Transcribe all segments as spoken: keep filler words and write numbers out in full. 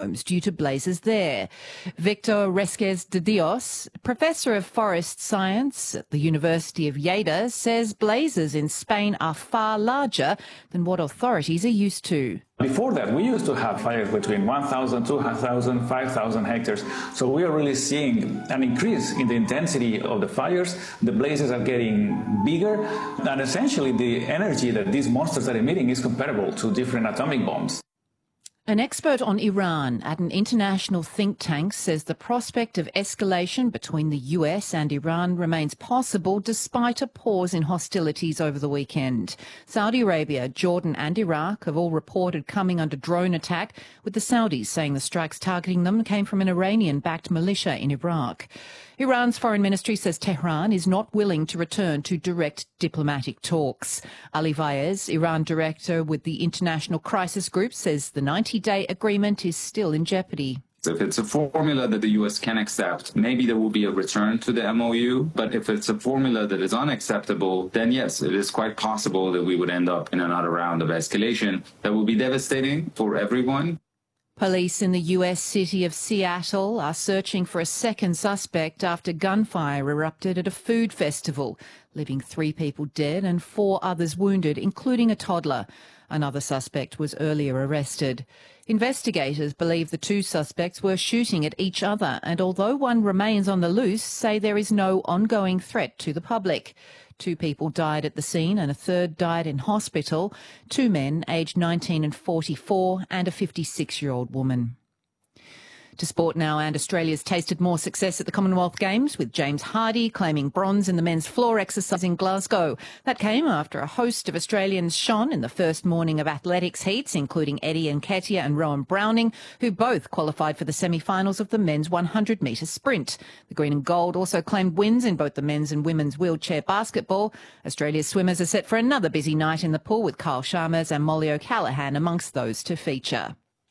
homes due to blazes there. Victor Resquez de Dios, professor of forest science at the University of Lleida, says blazes in Spain are far larger than what authorities are used to. Before that, we used to have fires between one thousand, two thousand, five thousand hectares. So we are really seeing an increase in the intensity of the fires. The blazes are getting bigger, and essentially the energy that these monsters are emitting is comparable to different atomic bombs. An expert on Iran at an international think tank says the prospect of escalation between the U S and Iran remains possible despite a pause in hostilities over the weekend. Saudi Arabia, Jordan and Iraq have all reported coming under drone attack, with the Saudis saying the strikes targeting them came from an Iranian-backed militia in Iraq. Iran's foreign ministry says Tehran is not willing to return to direct diplomatic talks. Ali Vaez, Iran director with the International Crisis Group, says the ninety-day agreement is still in jeopardy. If it's a formula that the U S can accept, maybe there will be a return to the M O U. But if it's a formula that is unacceptable, then yes, it is quite possible that we would end up in another round of escalation that will be devastating for everyone. Police in the U S city of Seattle are searching for a second suspect after gunfire erupted at a food festival, leaving three people dead and four others wounded, including a toddler. Another suspect was earlier arrested. Investigators believe the two suspects were shooting at each other, and although one remains on the loose, say there is no ongoing threat to the public. Two people died at the scene and a third died in hospital, two men aged nineteen and forty-four and a fifty-six-year-old woman. To sport now, and Australia's tasted more success at the Commonwealth Games, with James Hardy claiming bronze in the men's floor exercise in Glasgow. That came after a host of Australians shone in the first morning of athletics heats, including Eddie Nketiah and Rowan Browning, who both qualified for the semi-finals of the men's one hundred metre sprint. The green and gold also claimed wins in both the men's and women's wheelchair basketball. Australia's swimmers are set for another busy night in the pool, with Kyle Sharmas and Molly O'Callaghan amongst those to feature.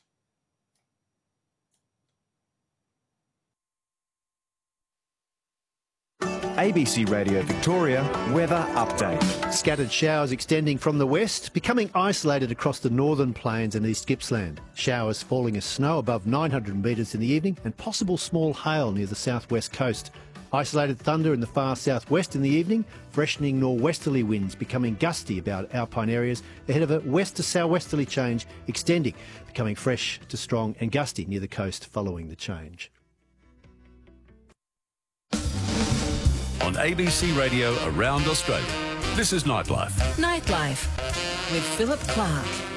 A B C Radio Victoria weather update. Scattered showers extending from the west, becoming isolated across the northern plains and East Gippsland. Showers falling as snow above nine hundred metres in the evening, and possible small hail near the southwest coast. Isolated thunder in the far southwest in the evening, freshening norwesterly winds becoming gusty about alpine areas ahead of a west to southwesterly change extending, becoming fresh to strong and gusty near the coast following the change. On A B C Radio around Australia, this is Nightlife. Nightlife with Philip Clark.